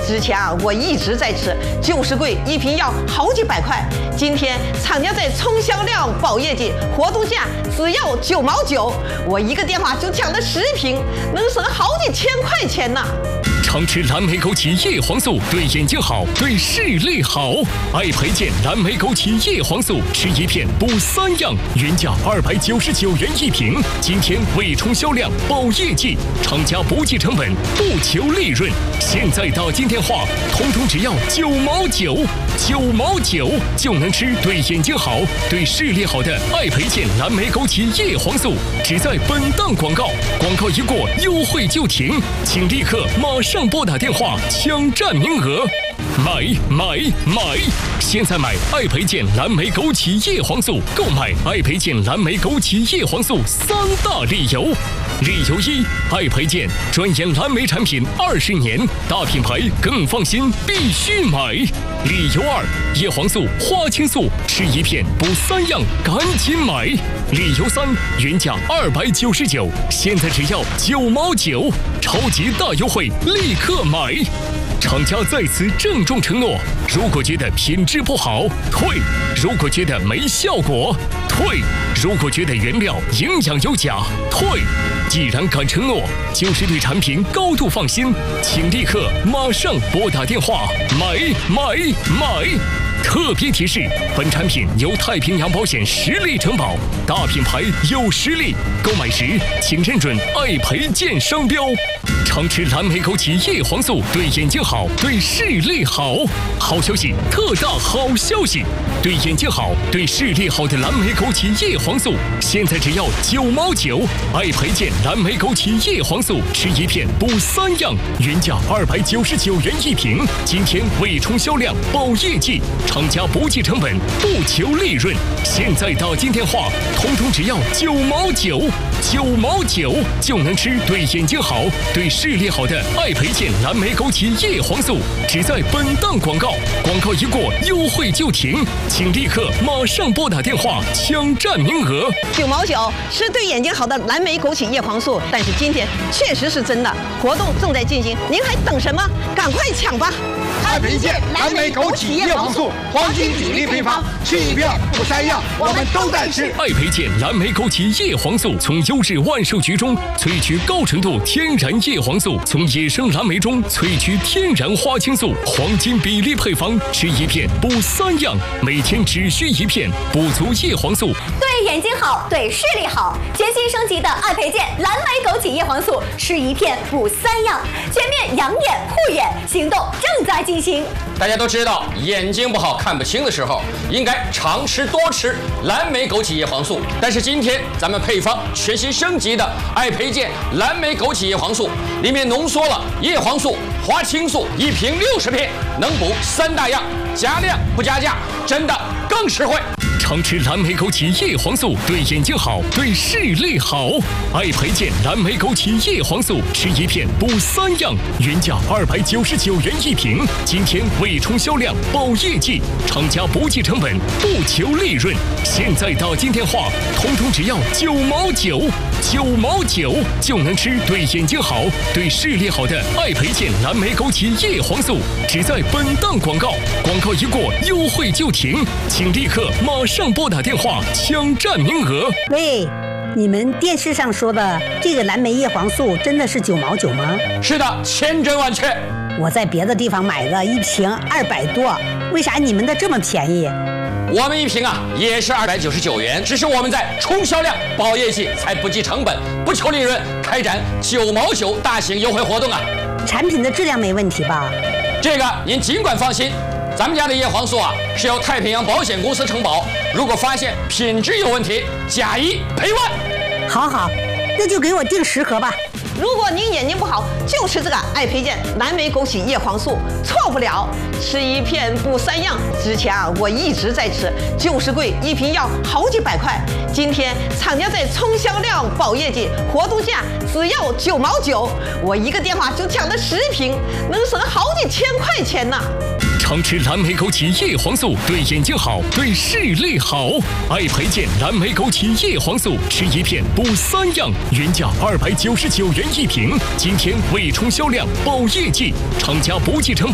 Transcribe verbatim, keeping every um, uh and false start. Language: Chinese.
之前啊，我一直在吃，就是贵，一瓶要好几百块。今天厂家在冲销量保业绩，活动价只要九毛九，我一个电话就抢了十瓶，能省好几千块钱呢。 常吃蓝莓枸杞叶黄素对眼睛好，对视力好。爱培健蓝莓枸杞叶黄素，吃一片补三样，原价二百九十九元一瓶，今天为冲销量保业绩，厂家不计成本，不求利润。现在打进电话，通通只要九毛九，九毛九就能吃对眼睛好、对视力好的爱培健蓝莓枸杞叶黄素。只在本档广告，广告一过，优惠就停，请立刻马上拨打电话抢占名额。买买买！现在买爱培健蓝莓枸杞叶黄素，购买爱培健蓝莓枸杞叶黄素三大理由。理由一：爱培健专研蓝莓产品二十年，大品牌更放心，必须买。理由二：叶黄素、花青素吃一片补三样，赶紧买。理由三：原价二百九十九，现在只要九毛九，超级大优惠，立刻买！厂家在此郑重承诺：如果觉得品质不好，退；如果觉得没效果，退；如果觉得原料营养有假，退。既然敢承诺，就是对产品高度放心，请立刻马上拨打电话买买买！特别提示：本产品由太平洋保险实力承保，大品牌有实力，购买时请认准爱培健商标。常吃蓝莓枸杞叶黄素对眼睛好，对视力好。好消息，特大好消息！对眼睛好、对视力好的蓝莓枸杞叶黄素，现在只要九毛九。爱培健蓝莓枸杞叶黄素，吃一片补三样，原价二百九十九元一瓶，今天为冲销量保业绩，厂家不计成本，不求利润。现在打进电话，通通只要九毛九，九毛九就能吃对眼睛好、对视力好的爱培健蓝莓枸杞叶黄素。只在本档广告，广告一过，优惠就停，请立刻马上拨打电话抢占名额。 九毛九是对眼睛好的蓝莓枸杞叶黄素，但是今天确实是真的，活动正在进行，您还等什么？赶快抢吧！ 爱培健蓝莓枸杞叶黄素，黄金比例配方，吃一片补三样，我们都在吃。 爱培健蓝莓枸杞叶黄素从优质万寿菊中萃取高纯度天然叶黄素，从野生蓝莓中萃取天然花青素，黄金比例配方，吃一片补三样，每天只需一片，补足叶黄素， 对眼睛好，对视力好。全新升级的爱培健蓝莓枸杞叶黄素，吃一片补三样，全面养眼护眼，行动正在进行。 大家都知道，眼睛不好看不清的时候，应该常吃多吃蓝莓枸杞叶黄素。但是今天咱们配方全新升级的爱培健蓝莓枸杞叶黄素，里面浓缩了叶黄素、花青素，一瓶六十片，能补三大样，加量不加价，真的更实惠。 常吃蓝莓枸杞叶黄素对眼睛好，对视力好。爱培健蓝莓枸杞叶黄素，吃一片补三样，原价二百九十九元一瓶，今天为冲销量保业绩，厂家不计成本，不求利润。现在打进电话，通通只要九毛九，九毛九就能吃对眼睛好、对视力好的爱培健蓝莓枸杞叶黄素。只在本档广告，广告一过，优惠就停，请立刻马上上拨打电话抢占名额。 喂，你们电视上说的这个蓝莓叶黄素真的是九毛九吗？ 是的，千真万确。 我在别的地方买的一瓶二百多，为啥你们的这么便宜？ 我们一瓶啊也是二百九十九元，只是我们在冲销量保业绩，才不计成本，不求利润，开展九毛九大型优惠活动啊。 产品的质量没问题吧？ 这个您尽管放心。咱们家的叶黄素啊，是由太平洋保险公司承保，如果发现品质有问题，假一赔万。 好好，那就给我订十盒吧。 如果您眼睛不好，就吃这个爱培健蓝莓枸杞叶黄素，错不了。吃一片补三样。之前啊，我一直在吃，就是贵，一瓶要好几百块。今天厂家在冲销量保业绩，活动价只要九毛九，我一个电话就抢了十瓶，能省好几千块钱呢。 常吃蓝莓枸杞叶黄素对眼睛好，对视力好。爱培健蓝莓枸杞叶黄素，吃一片补三样，原价二百九十九元一瓶，今天为冲销量保业绩，厂家不计成本。